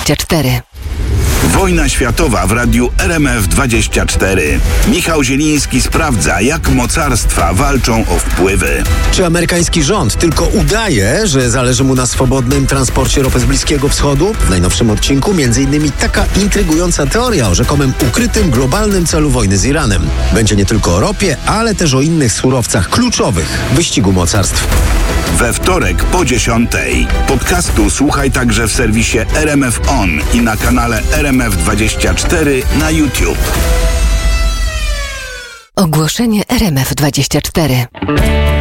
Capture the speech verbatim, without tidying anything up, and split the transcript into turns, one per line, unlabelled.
dwadzieścia cztery.
Wojna światowa w radiu R M F dwadzieścia cztery. Michał Zieliński sprawdza, jak mocarstwa walczą o wpływy.
Czy amerykański rząd tylko udaje, że zależy mu na swobodnym transporcie ropy z Bliskiego Wschodu? W najnowszym odcinku między innymi taka intrygująca teoria o rzekomym ukrytym globalnym celu wojny z Iranem. Będzie nie tylko o ropie, ale też o innych surowcach kluczowych w wyścigu mocarstw.
We wtorek po dziesiątej. Podcastu słuchaj także w serwisie R M F On i na kanale R M F dwadzieścia cztery na YouTube.
Ogłoszenie R M F dwadzieścia cztery.